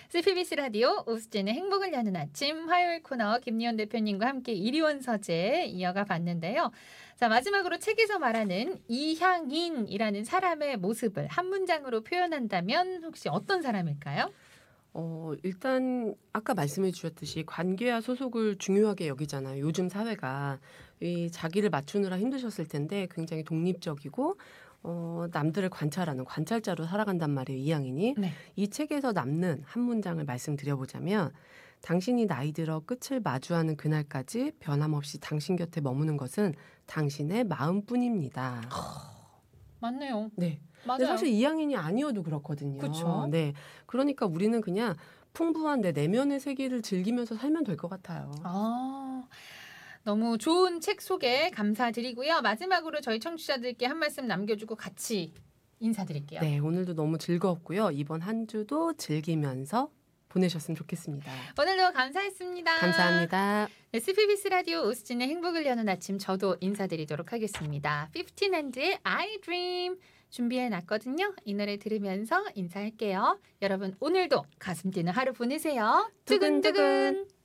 CBS 라디오 오수진의 행복을 여는 아침 화요일 코너 김리원 대표님과 함께 이리원 서재 이어가 봤는데요. 자, 마지막으로 책에서 말하는 이향인이라는 사람의 모습을 한 문장으로 표현한다면 혹시 어떤 사람일까요? 일단 아까 말씀해 주셨듯이 관계와 소속을 중요하게 여기잖아요. 요즘 사회가 이 자기를 맞추느라 힘드셨을 텐데 굉장히 독립적이고 남들을 관찰하는 관찰자로 살아간단 말이에요. 이양인이. 네. 이 책에서 남는 한 문장을 말씀드려보자면 당신이 나이 들어 끝을 마주하는 그날까지 변함없이 당신 곁에 머무는 것은 당신의 마음뿐입니다. 맞네요. 네. 맞아요. 근데 사실 이양인이 아니어도 그렇거든요. 그쵸. 네. 그러니까 우리는 그냥 풍부한 내 내면의 세계를 즐기면서 살면 될 것 같아요. 너무 좋은 책 소개 감사드리고요. 마지막으로 저희 청취자들께 한 말씀 남겨주고 같이 인사드릴게요. 네. 오늘도 너무 즐거웠고요. 이번 한 주도 즐기면서 보내셨으면 좋겠습니다. 오늘도 감사했습니다. 감사합니다. 네, CBS 라디오 오수진의 행복을 여는 아침 저도 인사드리도록 하겠습니다. 15hand의 I Dream 준비해놨거든요. 이 노래 들으면서 인사할게요. 여러분 오늘도 가슴 뛰는 하루 보내세요. 두근두근.